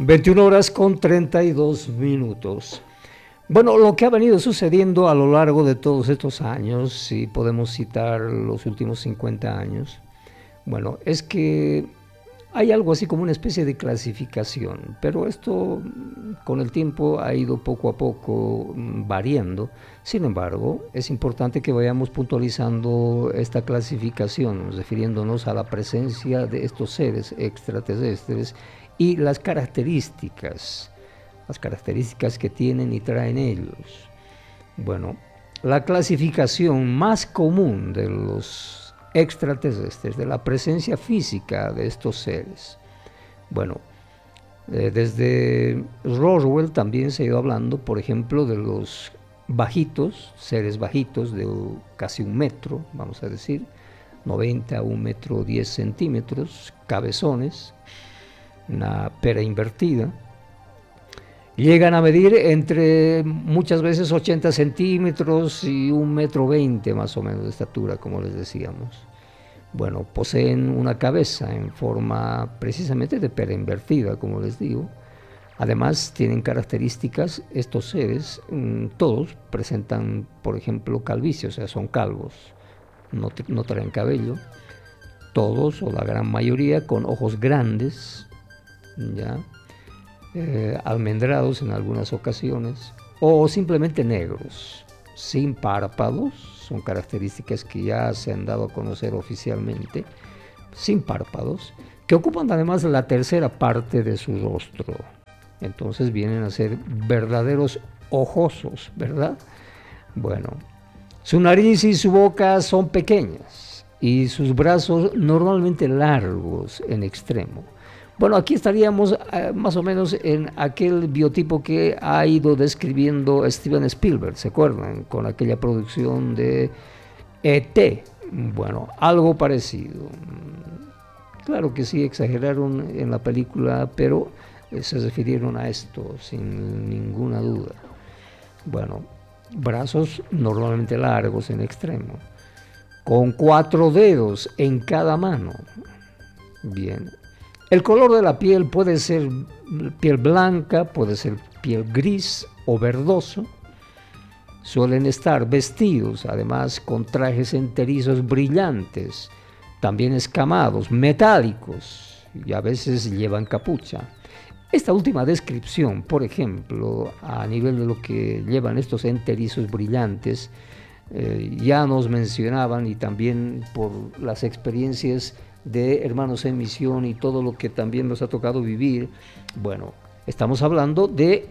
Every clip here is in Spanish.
21 horas con 32 minutos. Bueno, lo que ha venido sucediendo a lo largo de todos estos años, si podemos citar los últimos 50 años, bueno, es que hay algo así como una especie de clasificación, pero esto con el tiempo ha ido poco a poco variando. Sin embargo, es importante que vayamos puntualizando esta clasificación, refiriéndonos a la presencia de estos seres extraterrestres y las características que tienen y traen ellos. Bueno, la clasificación más común de los extraterrestres, de la presencia física de estos seres. Bueno, desde Roswell también se ha ido hablando, por ejemplo, de los bajitos, seres bajitos de casi 1 metro, vamos a decir, 90 a 1 metro 10 centímetros, cabezones, una pera invertida. Llegan a medir entre muchas veces 80 centímetros y 1 metro 20 más o menos de estatura, como les decíamos. Bueno, poseen una cabeza en forma precisamente de pera invertida, como les digo. Además, tienen características, estos seres, todos presentan, por ejemplo, calvicie, o sea, son calvos, no traen cabello. Todos, o la gran mayoría, con ojos grandes, ¿ya? Almendrados en algunas ocasiones, o simplemente negros, sin párpados, son características que ya se han dado a conocer oficialmente, sin párpados, que ocupan además la tercera parte de su rostro. Entonces vienen a ser verdaderos ojosos, ¿verdad? Bueno, su nariz y su boca son pequeñas y sus brazos normalmente largos en extremo. Bueno, aquí estaríamos más o menos en aquel biotipo que ha ido describiendo Steven Spielberg, ¿se acuerdan? Con aquella producción de E.T. Bueno, algo parecido. Claro que sí, exageraron en la película, pero se refirieron a esto sin ninguna duda. Bueno, brazos normalmente largos en extremo, con 4 dedos en cada mano. Bien. El color de la piel puede ser piel blanca, puede ser piel gris o verdoso. Suelen estar vestidos, además, con trajes enterizos brillantes, también escamados, metálicos, y a veces llevan capucha. Esta última descripción, por ejemplo, a nivel de lo que llevan estos enterizos brillantes, ya nos mencionaban, y también por las experiencias de Hermanos en Misión y todo lo que también nos ha tocado vivir. Bueno, estamos hablando de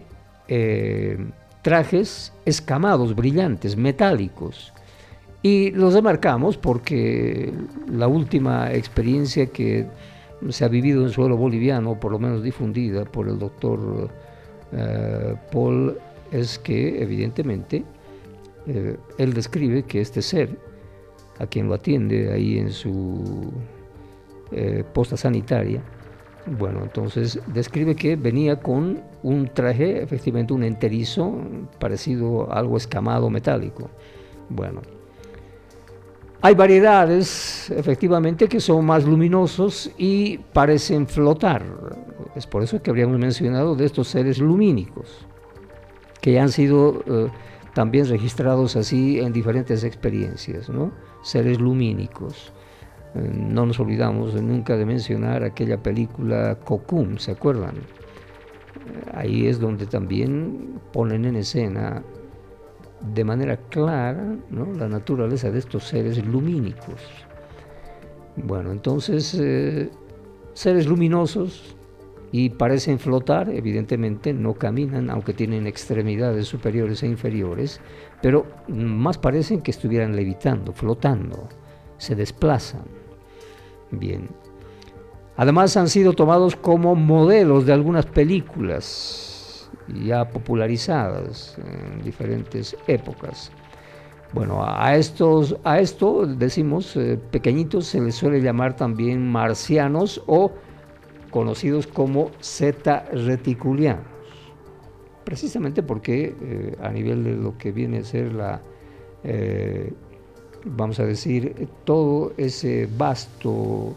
trajes escamados, brillantes, metálicos, y los remarcamos porque la última experiencia que se ha vivido en suelo boliviano, por lo menos difundida por el doctor Paul, es que evidentemente él describe que este ser, a quien lo atiende ahí en su posta sanitaria, bueno, entonces describe que venía con un traje, efectivamente un enterizo, parecido a algo escamado metálico. Bueno, hay variedades, efectivamente, que son más luminosos y parecen flotar. Es por eso que habríamos mencionado de estos seres lumínicos, que ya han sido también registrados así en diferentes experiencias, ¿no? Seres lumínicos. No nos olvidamos nunca de mencionar aquella película Cocoon, ¿se acuerdan? Ahí es donde también ponen en escena de manera clara, ¿no?, la naturaleza de estos seres lumínicos. Bueno, entonces, seres luminosos y parecen flotar, evidentemente no caminan, aunque tienen extremidades superiores e inferiores, pero más parecen que estuvieran levitando, flotando, se desplazan. Bien. Además han sido tomados como modelos de algunas películas ya popularizadas en diferentes épocas. Bueno, a esto decimos pequeñitos se les suele llamar también marcianos o conocidos como zeta reticulianos, precisamente porque a nivel de lo que viene a ser la vamos a decir, todo ese vasto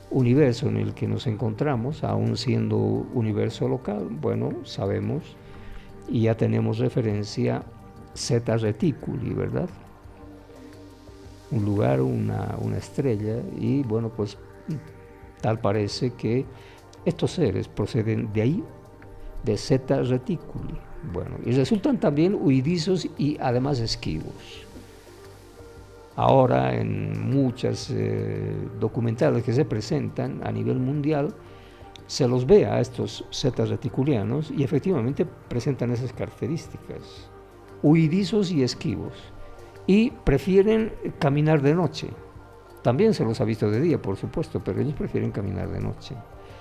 universo en el que nos encontramos, aún siendo universo local, bueno, sabemos y ya tenemos referencia Zeta Reticuli, ¿verdad? Un lugar, una estrella, y bueno, pues tal parece que estos seres proceden de ahí, de Zeta Reticuli. Bueno, y resultan también huidizos y además esquivos. Ahora en muchas documentales que se presentan a nivel mundial, se los ve a estos zetas reticulianos y efectivamente presentan esas características, huidizos y esquivos, y prefieren caminar de noche. También se los ha visto de día, por supuesto, pero ellos prefieren caminar de noche.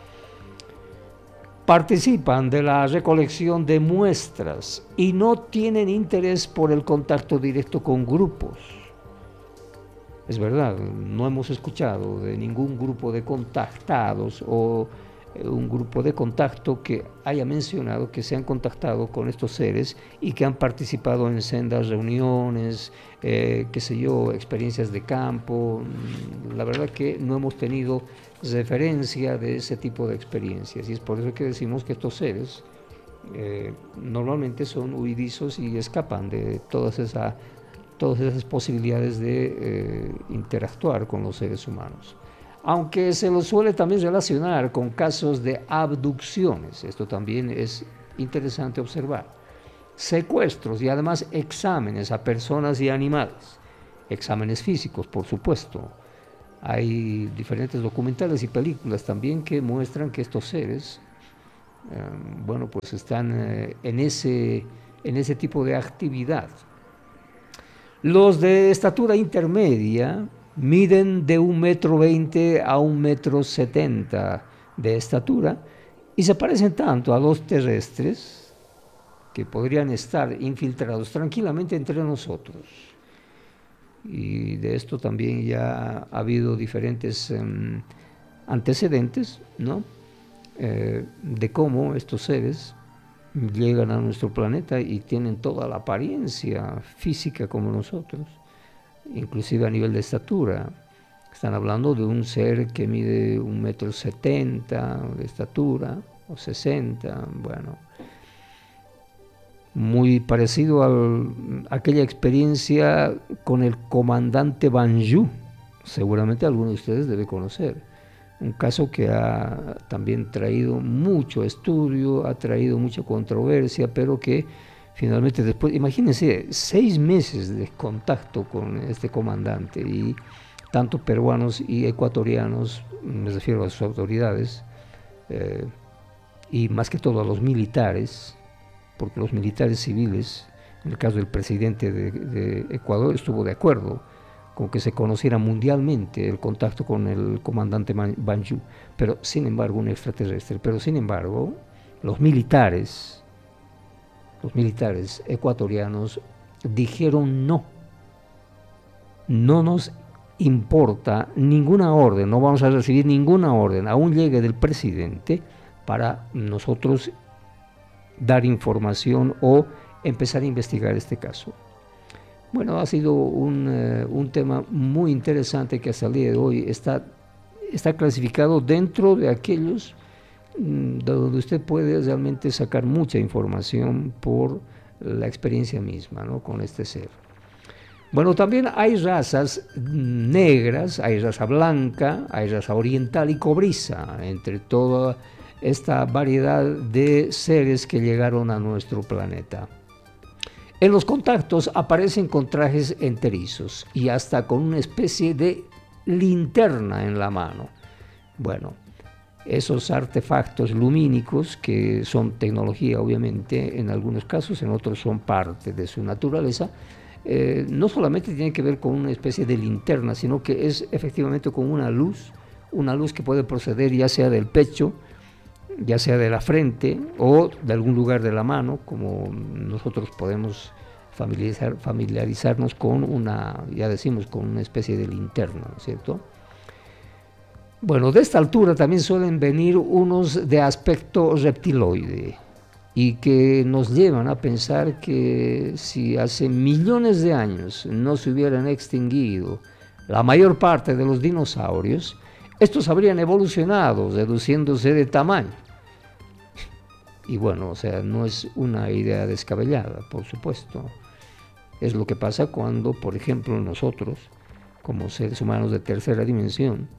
Participan de la recolección de muestras y no tienen interés por el contacto directo con grupos. Es verdad, no hemos escuchado de ningún grupo de contactados o un grupo de contacto que haya mencionado que se han contactado con estos seres y que han participado en sendas reuniones, qué sé yo, experiencias de campo. La verdad que no hemos tenido referencia de ese tipo de experiencias, y es por eso que decimos que estos seres normalmente son huidizos y escapan de todas esas posibilidades de interactuar con los seres humanos. Aunque se los suele también relacionar con casos de abducciones, esto también es interesante observar, secuestros y además exámenes a personas y animales, exámenes físicos, por supuesto. Hay diferentes documentales y películas también que muestran que estos seres, bueno, pues están en ese tipo de actividad. Los de estatura intermedia miden de 1,20 m a 1,70 m de estatura y se parecen tanto a los terrestres que podrían estar infiltrados tranquilamente entre nosotros. Y de esto también ya ha habido diferentes antecedentes, ¿no? De cómo estos seres llegan a nuestro planeta y tienen toda la apariencia física como nosotros, inclusive a nivel de estatura. Están hablando de un ser que mide 1,70 m de estatura, o 60, bueno, muy parecido a aquella experiencia con el comandante Banju, seguramente alguno de ustedes debe conocer. Un caso que ha también traído mucho estudio, ha traído mucha controversia, pero que finalmente después, imagínense, 6 meses de contacto con este comandante, y tanto peruanos y ecuatorianos, me refiero a sus autoridades, y más que todo a los militares, porque los militares civiles, en el caso del presidente de Ecuador, estuvo de acuerdo con que se conociera mundialmente el contacto con el comandante Banju, pero sin embargo un extraterrestre, pero sin embargo los militares ecuatorianos dijeron no nos importa ninguna orden, no vamos a recibir ninguna orden, aún llegue del presidente, para nosotros dar información o empezar a investigar este caso. Bueno, ha sido un tema muy interesante que hasta el día de hoy está clasificado dentro de aquellos donde usted puede realmente sacar mucha información por la experiencia misma, ¿no?, con este ser. Bueno, también hay razas negras, hay raza blanca, hay raza oriental y cobriza, entre toda esta variedad de seres que llegaron a nuestro planeta. En los contactos aparecen con trajes enterizos y hasta con una especie de linterna en la mano. Bueno, esos artefactos lumínicos, que son tecnología obviamente en algunos casos, en otros son parte de su naturaleza, no solamente tiene que ver con una especie de linterna, sino que es efectivamente con una luz que puede proceder ya sea del pecho, ya sea de la frente o de algún lugar de la mano, como nosotros podemos familiarizarnos con con una especie de linterna, ¿no es cierto? Bueno, de esta altura también suelen venir unos de aspecto reptiloide y que nos llevan a pensar que si hace millones de años no se hubieran extinguido la mayor parte de los dinosaurios, Estos habrían evolucionado reduciéndose de tamaño. Y bueno, o sea, no es una idea descabellada, por supuesto. Es lo que pasa cuando, por ejemplo, nosotros, como seres humanos de tercera dimensión,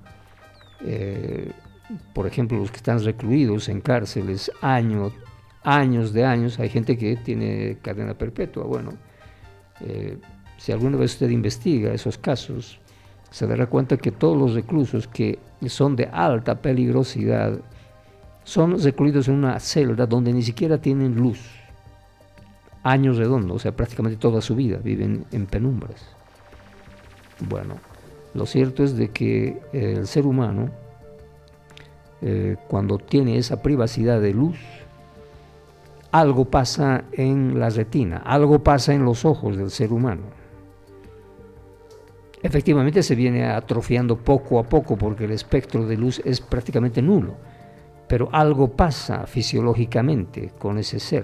por ejemplo, los que están recluidos en cárceles años de años, hay gente que tiene cadena perpetua. Bueno, si alguna vez usted investiga esos casos, se dará cuenta que todos los reclusos que son de alta peligrosidad son recluidos en una celda donde ni siquiera tienen luz. Años redondos, o sea, prácticamente toda su vida viven en penumbras. Bueno, lo cierto es de que el ser humano, cuando tiene esa privacidad de luz, algo pasa en la retina, algo pasa en los ojos del ser humano. Efectivamente se viene atrofiando poco a poco porque el espectro de luz es prácticamente nulo, pero algo pasa fisiológicamente con ese ser.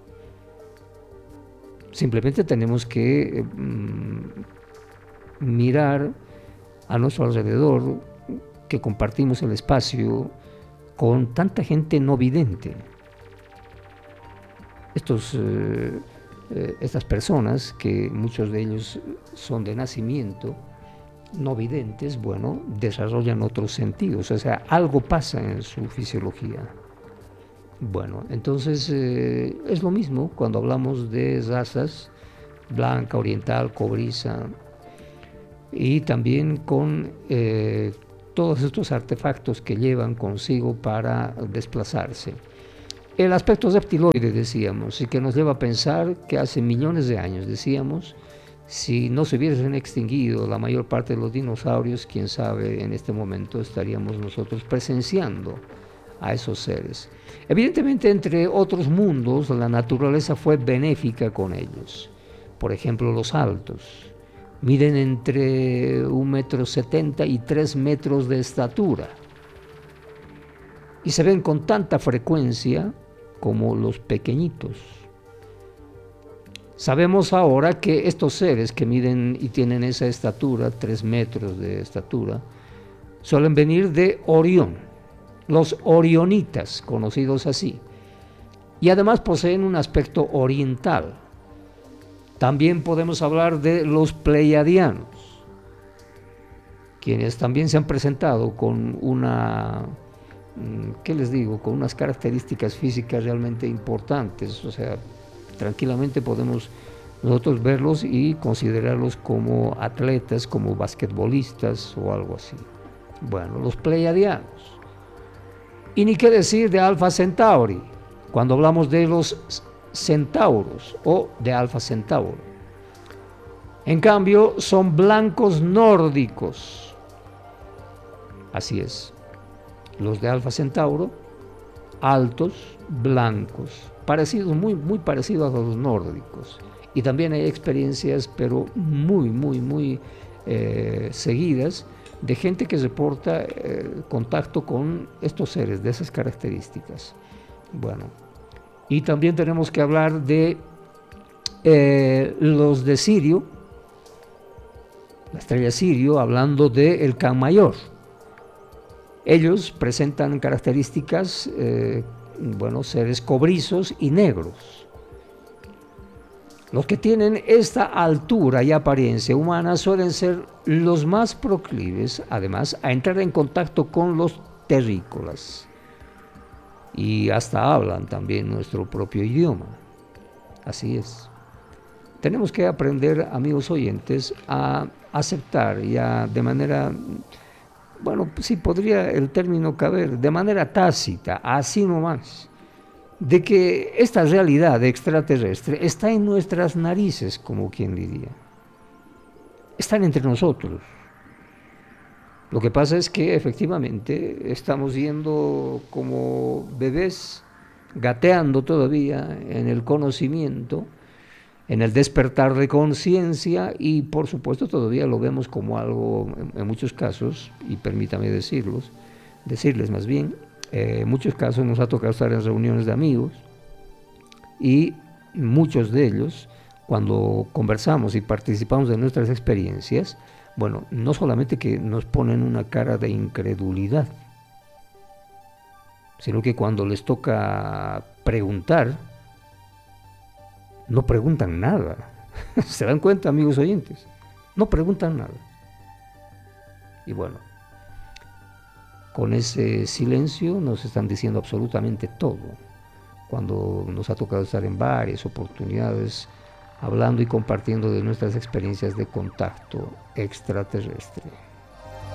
Simplemente tenemos que mirar a nuestro alrededor, que compartimos el espacio con tanta gente no vidente. Estas personas, que muchos de ellos son de nacimiento no videntes, bueno, desarrollan otros sentidos, o sea, algo pasa en su fisiología. Bueno, entonces es lo mismo cuando hablamos de razas, blanca, oriental, cobriza, y también con todos estos artefactos que llevan consigo para desplazarse. El aspecto reptiloide, decíamos, y que nos lleva a pensar que hace millones de años, decíamos, si no se hubiesen extinguido la mayor parte de los dinosaurios, quién sabe, en este momento estaríamos nosotros presenciando a esos seres. Evidentemente, entre otros mundos, la naturaleza fue benéfica con ellos. Por ejemplo, los altos miden entre 1,70 m y 3 metros de estatura, y se ven con tanta frecuencia como los pequeñitos. Sabemos ahora que estos seres que miden y tienen esa estatura, 3 metros de estatura, suelen venir de Orión, los orionitas, conocidos así, y además poseen un aspecto oriental. También podemos hablar de los pleiadianos, quienes también se han presentado con una, ¿qué les digo?, con unas características físicas realmente importantes. O sea, tranquilamente podemos nosotros verlos y considerarlos como atletas, como basquetbolistas o algo así. Bueno, los pleiadianos. Y ni qué decir de Alfa Centauri, cuando hablamos de los centauros o de Alfa Centauro. En cambio, son blancos nórdicos. Así es. Los de Alfa Centauro, altos, blancos, parecidos, muy parecidos a los nórdicos. Y también hay experiencias, pero muy seguidas, de gente que reporta contacto con estos seres de esas características. Bueno, y también tenemos que hablar de los de Sirio, la estrella Sirio, hablando del Can Mayor. Ellos presentan características, seres cobrizos y negros. Los que tienen esta altura y apariencia humana suelen ser los más proclives, además, a entrar en contacto con los terrícolas. Y hasta hablan también nuestro propio idioma. Así es. Tenemos que aprender, amigos oyentes, a aceptar ya de manera, sí podría el término caber, de manera tácita, así nomás, de que esta realidad extraterrestre está en nuestras narices, como quien diría. Están entre nosotros. Lo que pasa es que efectivamente estamos yendo como bebés, gateando todavía en el conocimiento, en el despertar de conciencia, y por supuesto todavía lo vemos como algo, en muchos casos, y permítame decirles más bien, en muchos casos nos ha tocado estar en reuniones de amigos, y muchos de ellos, cuando conversamos y participamos de nuestras experiencias, Bueno, no solamente que nos ponen una cara de incredulidad, sino que cuando les toca preguntar, no preguntan nada. ¿Se dan cuenta, amigos oyentes? No preguntan nada. Y bueno, con ese silencio nos están diciendo absolutamente todo. Cuando nos ha tocado estar en varias oportunidades hablando y compartiendo de nuestras experiencias de contacto extraterrestre.